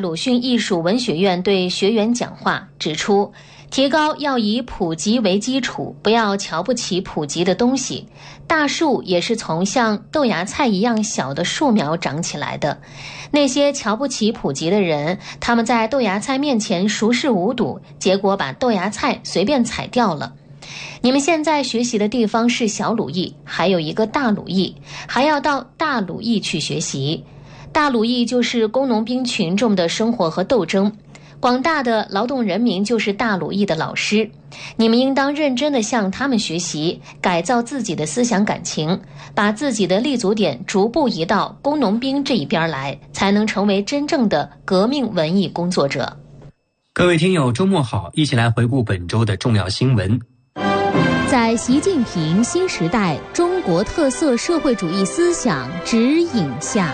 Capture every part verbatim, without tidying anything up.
鲁迅艺术文学院对学员讲话，指出提高要以普及为基础，不要瞧不起普及的东西。大树也是从像豆芽菜一样小的树苗长起来的。那些瞧不起普及的人，他们在豆芽菜面前熟视无睹，结果把豆芽菜随便采掉了。你们现在学习的地方是小鲁艺，还有一个大鲁艺，还要到大鲁艺去学习。大鲁艺就是工农兵群众的生活和斗争，广大的劳动人民就是大鲁艺的老师。你们应当认真地向他们学习，改造自己的思想感情，把自己的立足点逐步移到工农兵这一边来，才能成为真正的革命文艺工作者。 各位听友，周末好，一起来回顾本周的重要新闻。 在习近平新时代中国特色社会主义思想指引下，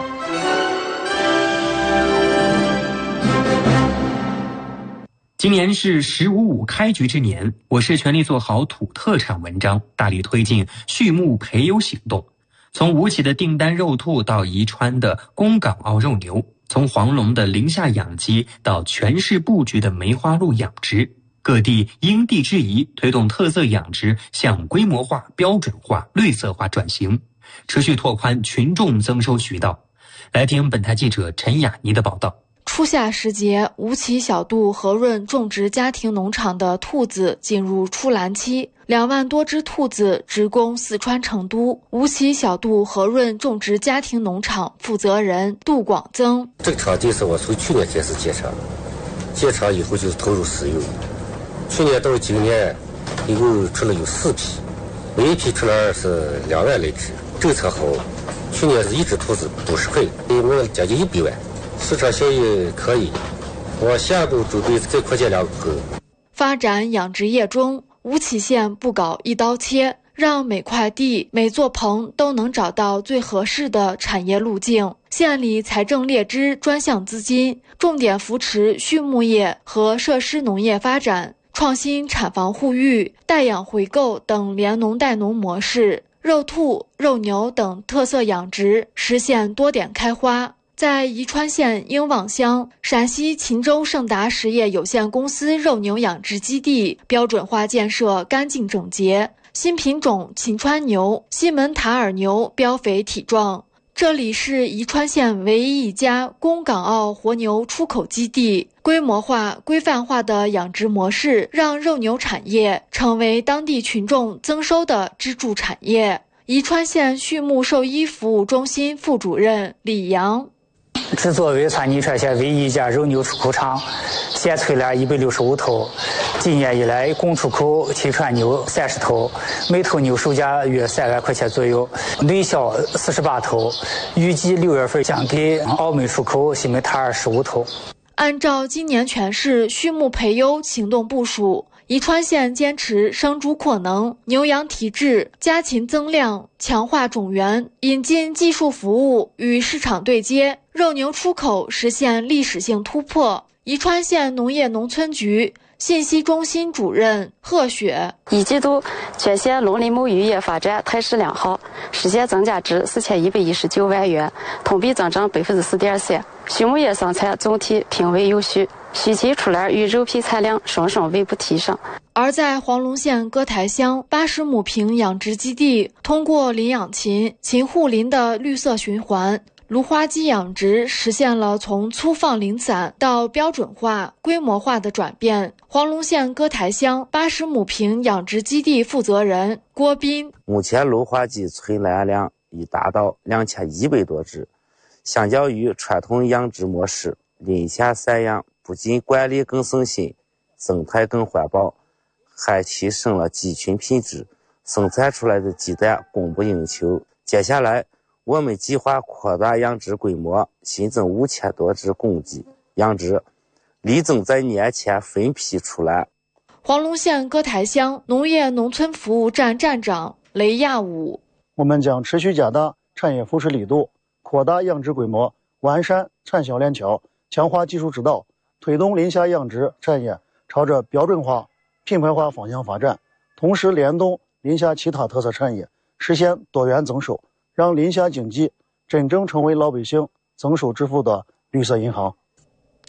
今年是十五五开局之年，我市全力做好土特产文章，大力推进畜牧培优行动。从吴起的订单肉兔到宜川的宫港澳肉牛，从黄龙的林下养鸡到全市布局的梅花鹿养殖，各地因地制宜推动特色养殖向规模化、标准化、绿色化转型，持续拓宽群众增收渠道。来听本台记者陈雅妮的报道。 初夏时节，吴起小杜和润种植家庭农场的兔子进入出栏期，两万多只兔子直供四川成都。吴起小杜和润种植家庭农场负责人杜广增： 这个场地是我从去年开始建厂，建厂以后就是投入使用。去年到今年，一共出了有四批，每一批出栏是两万来只，政策好。去年是一只兔子五十块，我将近一百万。市场效益可以，我下步准备再扩建两个。 发展养殖业中，吴起县不搞一刀切，让每块地、每座棚都能找到最合适的产业路径。县里财政列支专项资金，重点扶持畜牧业和设施农业发展，创新产房护育、代养回购等联农代农模式，肉兔、肉牛等特色养殖实现多点开花。在宜川县英望乡陕西秦州盛达实业有限公司肉牛养殖基地标准化建设干净整洁，新品种秦川牛、西门塔尔牛膘肥体壮。这里是宜川县唯一一家供港澳活牛出口基地，规模化、规范化的养殖模式让肉牛产业成为当地群众增收的支柱产业。宜川县畜牧兽医服务中心副主任李阳： 只作为咱宜川县唯一一家肉牛出口厂，现存栏一百六十五头，今年以来共出口秦川牛三十头，每头牛售价约三万块钱左右，内销四十八头，预计六月份将给澳门出口西门塔尔十五头。 按照今年全市畜牧培优行动部署，宜川县坚持生猪扩能、牛羊提质、家禽增量、强化种源，引进技术服务与市场对接，肉牛出口实现历史性突破。宜川县农业农村局信息中心主任贺雪： 一季度全县农林牧渔业发展态势良好，实现增加值四千一百一十九万元，同比增长百分之四点三。畜牧业生产总体平稳有序，畜禽出栏与肉皮产量双双稳步提升。 而在黄龙县歌台乡八十亩坪养殖基地，通过林养禽、禽护林的绿色循环，芦花鸡养殖实现了从粗放零散到标准化、规模化的转变。黄龙县歌台乡八十亩坪养殖基地负责人郭斌： 目前芦花鸡存栏量已达到两千一百多只，相较于传统养殖模式，林下散养不仅管理更省心，生态更环保，还提升了鸡群品质，生产出来的鸡蛋供不应求。接下来我们计划扩大养殖规模，新增五千多只公鸡养殖，力争在年前分批出栏。 黄龙县歌台乡农业农村服务站站长雷亚武： 我们将持续加大产业扶持力度，扩大养殖规模，完善产销链条，强化技术指导，推动林下养殖产业朝着标准化、品牌化方向发展，同时联动林下其他特色产业，实现多元增收，让林下经济真正成为老百姓增收致富的绿色银行。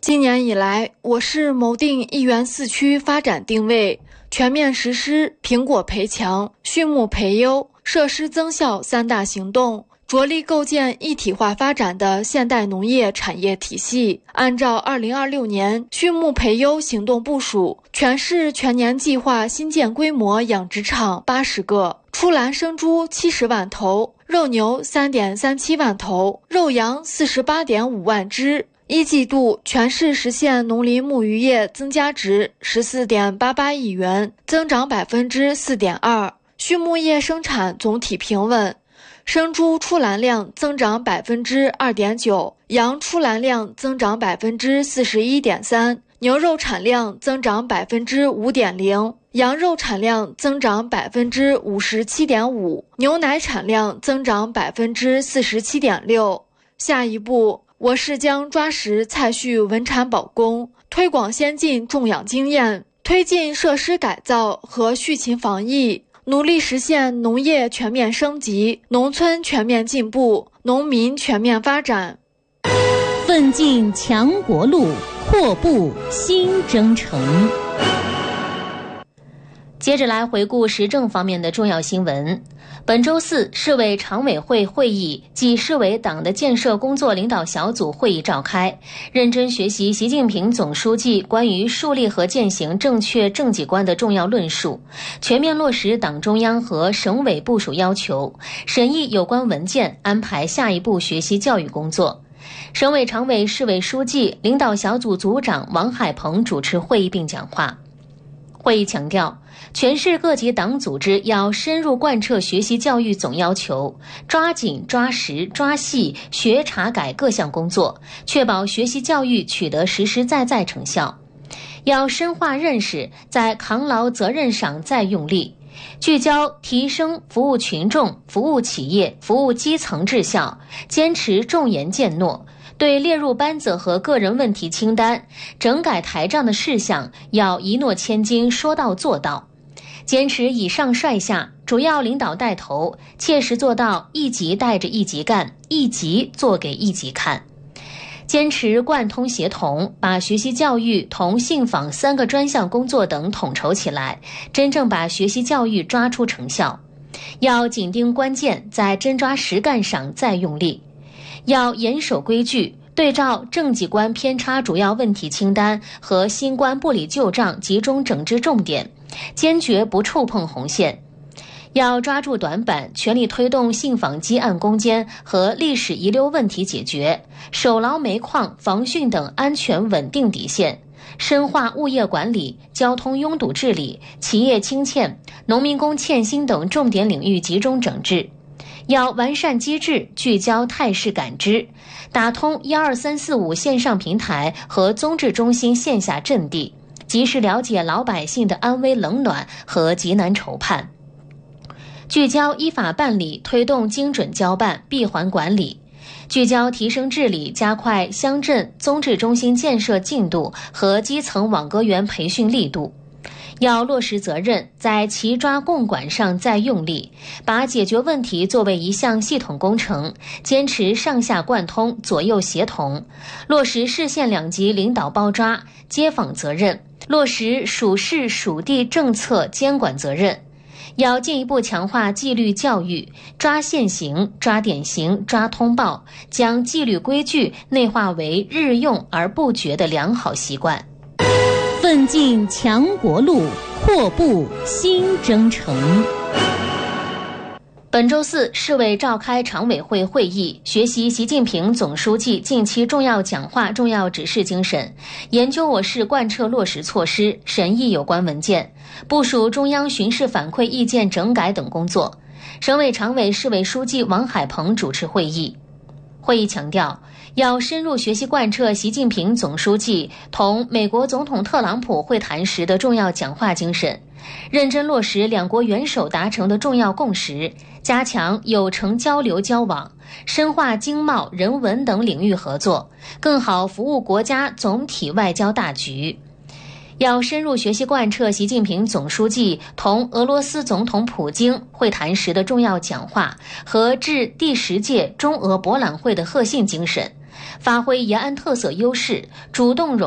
今年以来，我市谋定一园四区发展定位，全面实施苹果培强、畜牧培优、设施增效三大行动，着力构建一体化发展的现代农业产业体系。按照二零二六年畜牧培优行动部署，全市全年计划新建规模养殖场八十个，出栏生猪七十万头，肉牛三点三七万头，肉羊四十八点五万只。一季度全市实现农林牧渔业增加值十四点八八亿元，增长百分之四点二。畜牧业生产总体平稳，生猪出栏量增长百分之二点九，羊出栏量增长百分之四十一点三，牛肉产量增长百分之五点零，羊肉产量增长百分之五十七点五，牛奶产量增长百分之四十七点六。下一步，我市将抓实菜畜稳产保供，推广先进种养经验，推进设施改造和畜禽防疫，努力实现农业全面升级、农村全面进步、农民全面发展。 奋进强国路，阔步新征程。 接着来回顾时政方面的重要新闻。本周四，市委常委会会议暨市委党的建设工作领导小组会议召开，认真学习习近平总书记关于树立和践行正确政绩观的重要论述，全面落实党中央和省委部署要求，审议有关文件，安排下一步学习教育工作。省委常委、市委书记、领导小组组长王海鹏主持会议并讲话。会议强调，全市各级党组织要深入贯彻学习教育总要求，抓紧抓实抓细学查改各项工作，确保学习教育取得实实在在成效。要深化认识，在扛牢责任上再用力，聚焦提升服务群众、服务企业、服务基层质效，坚持重言践诺。对列入班子和个人问题清单、整改台账的事项，要一诺千金，说到做到。坚持以上率下，主要领导带头，切实做到一级带着一级干，一级做给一级看。坚持贯通协同，把学习教育同信访三个专项工作等统筹起来，真正把学习教育抓出成效。要紧盯关键，在真抓实干上再用力。要严守规矩，对照政绩观偏差主要问题清单和新冠不理旧账集中整治重点，坚决不触碰红线。要抓住短板，全力推动信访积案攻坚和历史遗留问题解决，守牢煤矿、防汛等安全稳定底线，深化物业管理、交通拥堵治理、企业清欠、农民工欠薪等重点领域集中整治。要完善机制，聚焦态势感知，打通一二三四五线上平台和综治中心线下阵地，及时了解老百姓的安危冷暖和急难愁盼。聚焦依法办理，推动精准交办、闭环管理。聚焦提升治理，加快乡镇综治中心建设进度和基层网格员培训力度。要落实责任，在齐抓共管上再用力，把解决问题作为一项系统工程，坚持上下贯通、左右协同，落实市县两级领导包抓、接访责任，落实属市属地政策监管责任。要进一步强化纪律教育，抓现行、抓典型、抓通报，将纪律规矩内化为日用而不绝的良好习惯。 奋进强国路，阔步新征程。 本周四，市委召开常委会会议，学习习近平总书记近期重要讲话、重要指示精神，研究我市贯彻落实措施，审议有关文件，部署中央巡视反馈意见整改等工作。省委常委、市委书记王海鹏主持会议。会议强调，要深入学习贯彻习近平总书记同美国总统特朗普会谈时的重要讲话精神，认真落实两国元首达成的重要共识，加强有诚交流交往，深化经贸、人文等领域合作，更好服务国家总体外交大局。要深入学习贯彻习近平总书记同俄罗斯总统普京会谈时的重要讲话和致第十届中俄博览会的贺信精神， 发挥延安特色优势，主动融